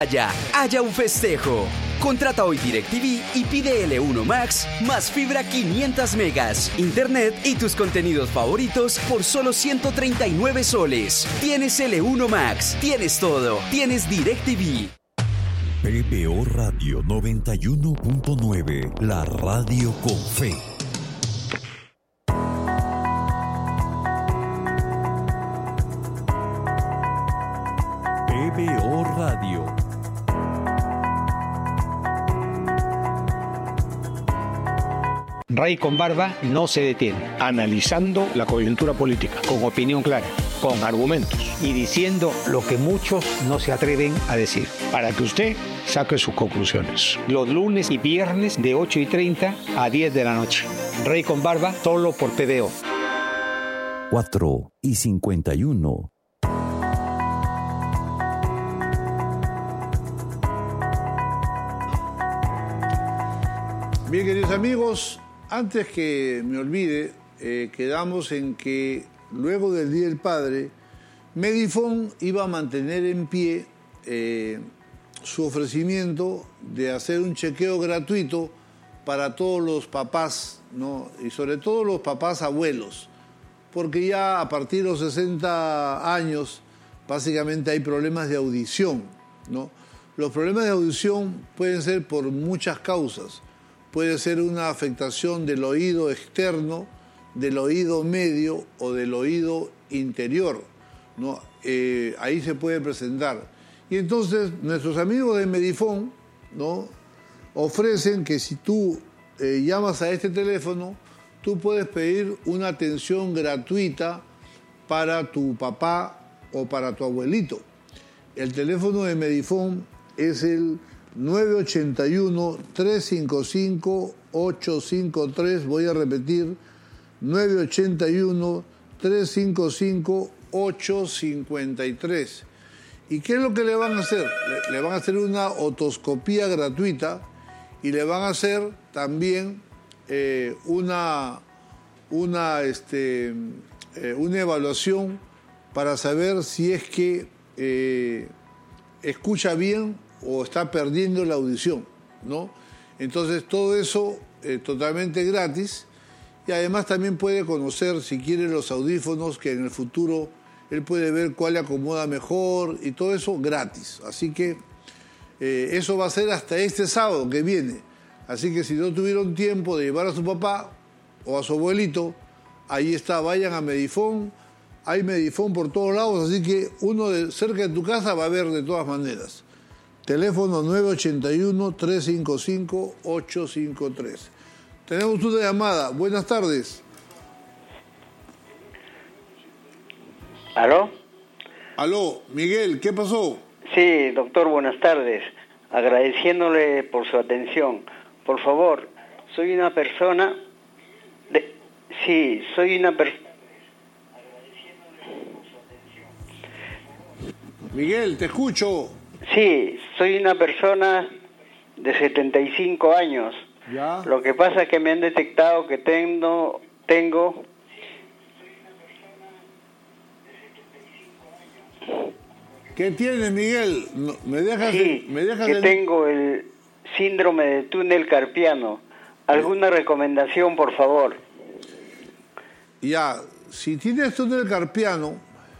haya un festejo. Contrata hoy DirecTV y pide L1 Max más fibra 500 megas, internet y tus contenidos favoritos por solo 139 soles. Tienes L1 Max, tienes todo, tienes DirecTV. PBO Radio 91.9, la radio con fe. PBO Radio. Rey con Barba no se detiene. Analizando la coyuntura política. Con opinión clara. Con argumentos. Y diciendo lo que muchos no se atreven a decir. Para que usted saque sus conclusiones. Los lunes y viernes de 8:30 a 10 de la noche. Rey con Barba, solo por PBO. 4:51. Bien, queridos amigos, antes que me olvide, quedamos en que luego del Día del Padre, Medifone iba a mantener en pie su ofrecimiento de hacer un chequeo gratuito para todos los papás, ¿no? Y sobre todo los papás abuelos, porque ya a partir de los 60 años básicamente hay problemas de audición, ¿no? Los problemas de audición pueden ser por muchas causas. Puede ser una afectación del oído externo, del oído medio o del oído interior, ¿no? Ahí se puede presentar. Y entonces nuestros amigos de Medifone, ¿no?, ofrecen que si tú llamas a este teléfono, tú puedes pedir una atención gratuita para tu papá o para tu abuelito. El teléfono de Medifone es el 981-355-853, voy a repetir, 981-355-853. ¿Y qué es lo que le van a hacer? Le van a hacer una otoscopía gratuita y le van a hacer también una evaluación para saber si es que escucha bien o está perdiendo la audición, ¿no? Entonces todo eso totalmente gratis, y además también puede conocer, si quiere, los audífonos que en el futuro él puede ver cuál le acomoda mejor, y todo eso gratis. Así que eso va a ser hasta este sábado que viene. Así que si no tuvieron tiempo de llevar a su papá o a su abuelito, ahí está, vayan a Medifone. Hay Medifone por todos lados, así que uno cerca de tu casa va a haber de todas maneras. Teléfono 981-355-853. Tenemos una llamada. Buenas tardes. ¿Aló? Aló, Miguel, ¿qué pasó? Sí, doctor, buenas tardes. Agradeciéndole por su atención. Por favor, soy una persona... Miguel, te escucho. Sí, soy una persona de 75 años. ¿Ya? Lo que pasa es que me han detectado que tengo... ¿Qué tienes, Miguel? Tengo el síndrome de túnel carpiano. ¿Alguna recomendación, por favor? Ya, si tienes túnel carpiano,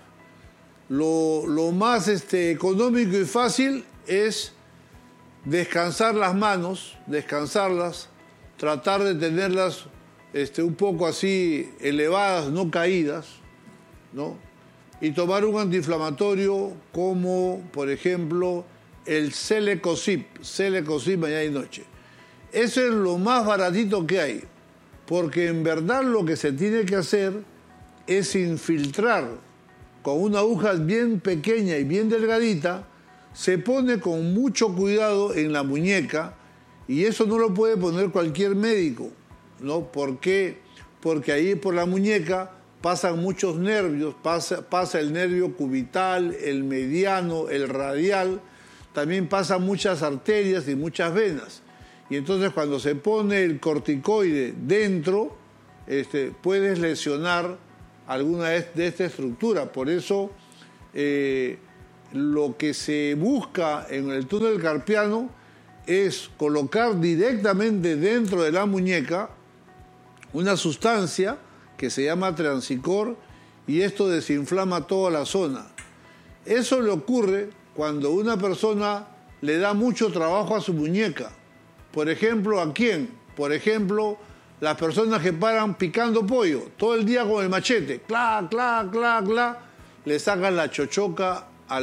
lo más económico y fácil es descansar las manos, descansarlas, tratar de tenerlas un poco así elevadas, no caídas, ¿no? Y tomar un antiinflamatorio como, por ejemplo, el Celecosip mañana y noche. Eso es lo más baratito que hay, porque en verdad lo que se tiene que hacer es infiltrar con una aguja bien pequeña y bien delgadita, se pone con mucho cuidado en la muñeca, y eso no lo puede poner cualquier médico, ¿no? ¿Por qué? Porque ahí por la muñeca pasan muchos nervios, pasa el nervio cubital, el mediano, el radial, también pasan muchas arterias y muchas venas. Y entonces cuando se pone el corticoide dentro, puedes lesionar alguna de esta estructura. Por eso lo que se busca en el túnel carpiano es colocar directamente dentro de la muñeca una sustancia que se llama Transicor, y esto desinflama toda la zona. Eso le ocurre cuando una persona le da mucho trabajo a su muñeca. Por ejemplo, ¿a quién? Por ejemplo, las personas que paran picando pollo todo el día con el machete, cla, cla, cla, cla, le sacan la chochoca a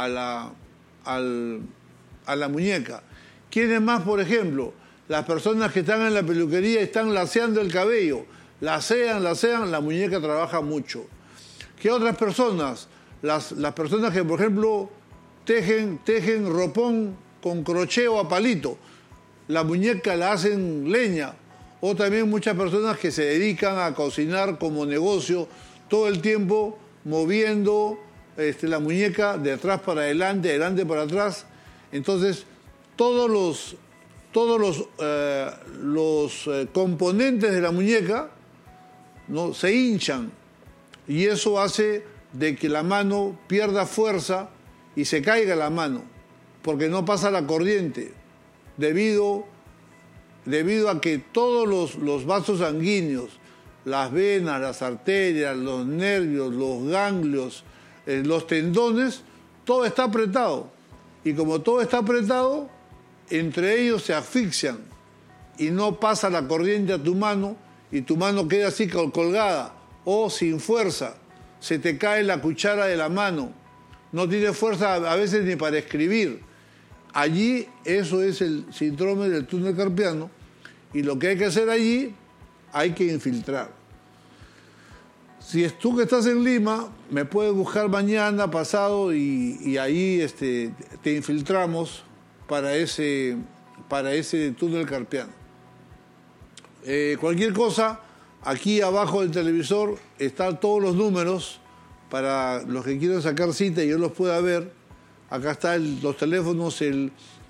la muñeca. ¿Quiénes más, por ejemplo? Las personas que están en la peluquería y están laseando el cabello, lasean, la muñeca trabaja mucho. ¿Qué otras personas? Las personas que, por ejemplo, tejen ropón con crochet o a palito, la muñeca la hacen leña. O también muchas personas que se dedican a cocinar como negocio, todo el tiempo moviendo la muñeca de atrás para adelante, de adelante para atrás. Entonces, todos los componentes de la muñeca, ¿no?, se hinchan, y eso hace de que la mano pierda fuerza y se caiga la mano, porque no pasa la corriente, debido a que todos los vasos sanguíneos, las venas, las arterias, los nervios, los ganglios, los tendones, todo está apretado. Y como todo está apretado, entre ellos se asfixian y no pasa la corriente a tu mano, y tu mano queda así colgada o sin fuerza. Se te cae la cuchara de la mano, no tienes fuerza a veces ni para escribir. Allí, eso es el síndrome del túnel carpiano, y lo que hay que hacer allí, hay que infiltrar. Si es tú que estás en Lima, me puedes buscar mañana, pasado, y ahí te infiltramos para ese túnel carpiano. Cualquier cosa, aquí abajo del televisor están todos los números para los que quieran sacar cita y yo los pueda ver. Acá están los teléfonos, el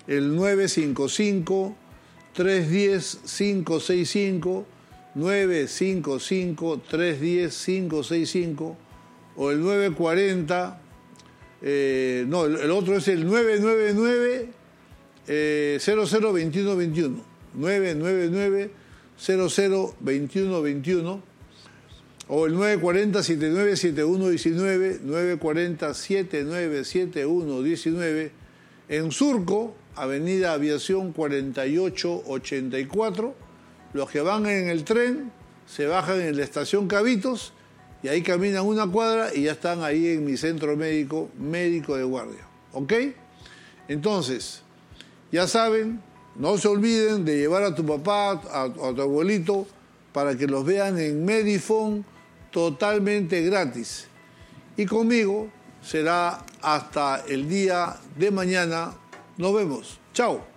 955-310-565, 955-310-565, o el 940, el otro es el 999-002121, 999-002121, o el 940-797119, 940-797119, en Surco, Avenida Aviación 4884. Los que van en el tren se bajan en la estación Cabitos y ahí caminan una cuadra y ya están ahí en mi centro médico de guardia. ¿Ok? Entonces, ya saben, no se olviden de llevar a tu papá, a tu abuelito, para que los vean en Medifone totalmente gratis. Y conmigo será hasta el día de mañana. Nos vemos. Chao.